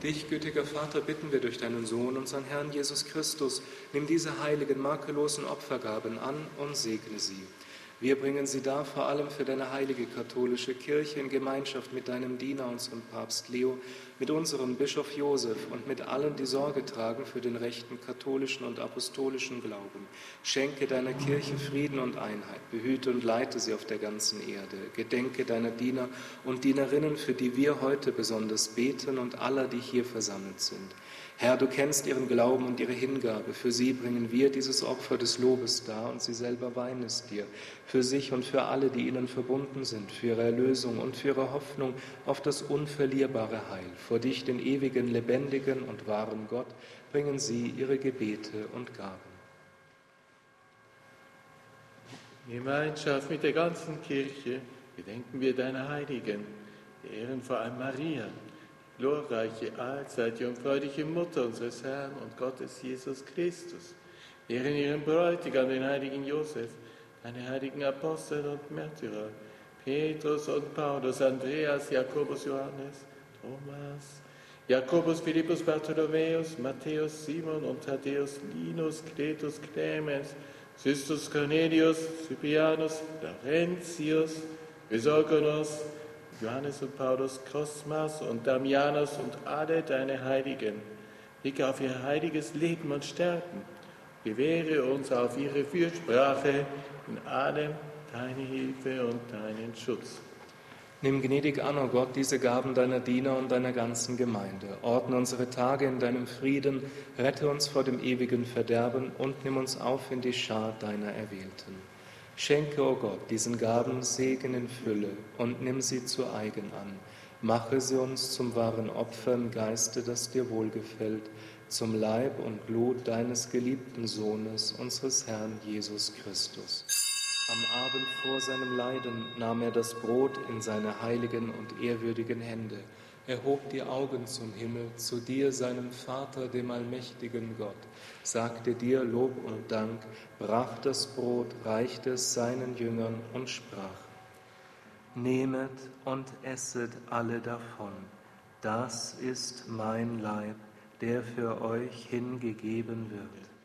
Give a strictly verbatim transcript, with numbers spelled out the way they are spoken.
Dich, gütiger Vater, bitten wir durch deinen Sohn, unseren Herrn Jesus Christus, nimm diese heiligen, makellosen Opfergaben an und segne sie. Wir bringen sie dar vor allem für deine heilige katholische Kirche in Gemeinschaft mit deinem Diener, unserem Papst Leo, mit unserem Bischof Josef und mit allen, die Sorge tragen für den rechten katholischen und apostolischen Glauben. Schenke deiner Kirche Frieden und Einheit, behüte und leite sie auf der ganzen Erde. Gedenke deiner Diener und Dienerinnen, für die wir heute besonders beten, und aller, die hier versammelt sind. Herr, du kennst ihren Glauben und ihre Hingabe. Für sie bringen wir dieses Opfer des Lobes dar, und sie selber weihen es dir. Für sich und für alle, die ihnen verbunden sind, für ihre Erlösung und für ihre Hoffnung auf das unverlierbare Heil. Vor dich, den ewigen, lebendigen und wahren Gott, bringen sie ihre Gebete und Gaben. In Gemeinschaft mit der ganzen Kirche gedenken wir deiner Heiligen, wir ehren vor allem Maria, glorreiche, allzeit jungfräuliche Mutter unseres Herrn und Gottes Jesus Christus. Wir ehren ihren Bräutigam, den heiligen Josef, deine heiligen Apostel und Märtyrer, Petrus und Paulus, Andreas, Jakobus, Johannes, Thomas, Jakobus, Philippus, Bartholomäus, Matthäus, Simon und Thaddäus, Linus, Cletus, Clemens, Sistus, Cornelius, Cyprianus, Laurentius, Chrysogonos, Johannes und Paulus, Cosmas und Damianus und alle deine Heiligen. Blicke auf ihr heiliges Leben und Sterben. Gewähre uns auf ihre Fürsprache in allem deine Hilfe und deinen Schutz. Nimm gnädig an, o Gott, diese Gaben deiner Diener und deiner ganzen Gemeinde. Ordne unsere Tage in deinem Frieden, rette uns vor dem ewigen Verderben und nimm uns auf in die Schar deiner Erwählten. Schenke, o Gott, diesen Gaben Segen in Fülle und nimm sie zu eigen an. Mache sie uns zum wahren Opfer im Geiste, das dir wohlgefällt, zum Leib und Blut deines geliebten Sohnes, unseres Herrn Jesus Christus. Am Abend vor seinem Leiden nahm er das Brot in seine heiligen und ehrwürdigen Hände. Er hob die Augen zum Himmel, zu dir, seinem Vater, dem allmächtigen Gott, sagte dir Lob und Dank, brach das Brot, reichte es seinen Jüngern und sprach: Nehmet und esset alle davon, das ist mein Leib, der für euch hingegeben wird.